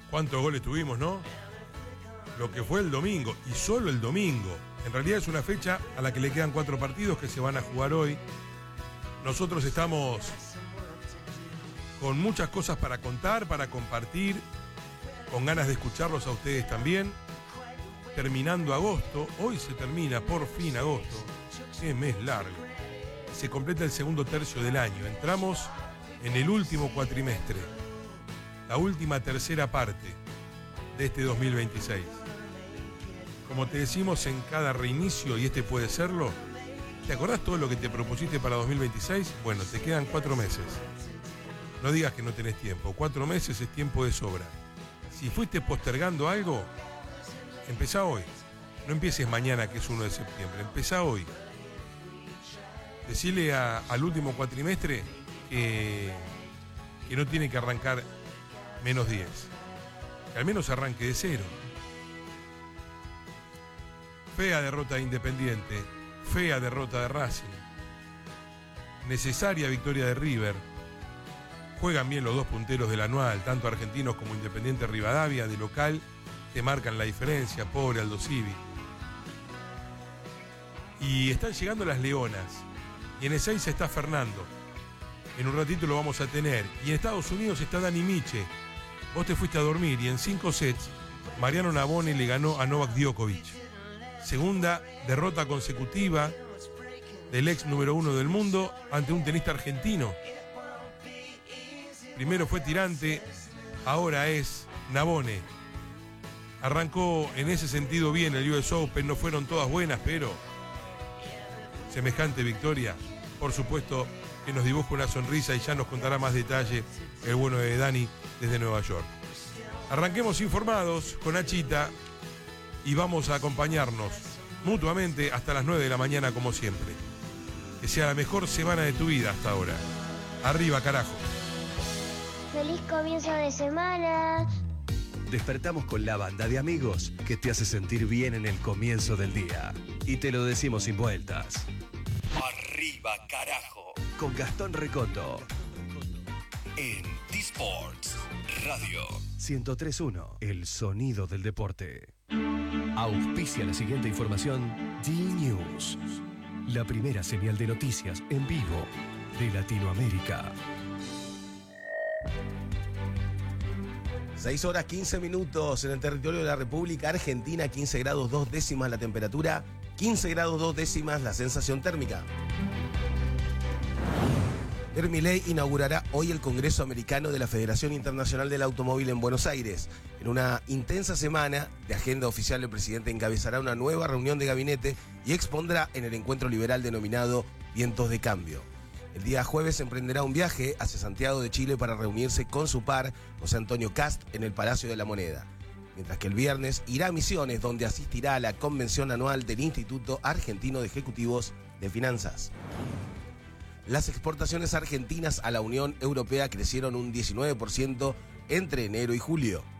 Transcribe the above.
¿Cuántos goles tuvimos, no? Lo que fue el domingo, y solo el domingo. En realidad es una fecha a la que le quedan 4 partidos que se van a jugar hoy. Nosotros estamos con muchas cosas para contar, para compartir, con ganas de escucharlos a ustedes también. Terminando agosto, hoy se termina por fin agosto. Qué mes largo. Se completa el segundo tercio del año. Entramos en el último cuatrimestre, la última tercera parte de este 2026. Como te decimos en cada reinicio, y este puede serlo, ¿te acordás todo lo que te propusiste para 2026? Bueno, te quedan 4 meses. No digas que no tenés tiempo. 4 meses es tiempo de sobra. Si fuiste postergando algo, empezá hoy. No empieces mañana, que es 1 de septiembre. Empezá hoy. Decile al último cuatrimestre que no tiene que arrancar menos 10. Que al menos arranque de 0. Fea derrota de Independiente, fea derrota de Racing, necesaria victoria de River. Juegan bien los 2 punteros del anual, tanto Argentinos como Independiente Rivadavia, de local, que marcan la diferencia, pobre Aldo Civi. Y están llegando las Leonas, y en Ezeiza está Fernando. En un ratito lo vamos a tener. Y en Estados Unidos está Dani Miche. Vos te fuiste a dormir y en 5 sets Mariano Navone le ganó a Novak Djokovic. Segunda derrota consecutiva del ex número 1 del mundo ante un tenista argentino. Primero fue Tirante, ahora es Navone. Arrancó en ese sentido bien el US Open, no fueron todas buenas, pero semejante victoria, por supuesto, que nos dibuja una sonrisa y ya nos contará más detalle el bueno de Dani desde Nueva York. Arranquemos informados con Achita y vamos a acompañarnos mutuamente hasta las 9 de la mañana como siempre. Que sea la mejor semana de tu vida hasta ahora. Arriba, carajo. ¡Feliz comienzo de semana! Despertamos con la banda de amigos que te hace sentir bien en el comienzo del día. Y te lo decimos sin vueltas. Arriba, carajo. Con Gastón Recondo. En T-Sports Radio 103.1, el sonido del deporte. Auspicia la siguiente información D-News, la primera señal de noticias en vivo de Latinoamérica. 6 horas 15 minutos en el territorio de la República Argentina, 15 grados 2 décimas la temperatura, 15 grados 2 décimas la sensación térmica. Javier Milei inaugurará hoy el Congreso Americano de la Federación Internacional del Automóvil en Buenos Aires. En una intensa semana de agenda oficial, el presidente encabezará una nueva reunión de gabinete y expondrá en el encuentro liberal denominado Vientos de Cambio. El día jueves emprenderá un viaje hacia Santiago de Chile para reunirse con su par, José Antonio Kast, en el Palacio de la Moneda. Mientras que el viernes irá a Misiones, donde asistirá a la convención anual del Instituto Argentino de Ejecutivos de Finanzas. Las exportaciones argentinas a la Unión Europea crecieron un 19% entre enero y julio.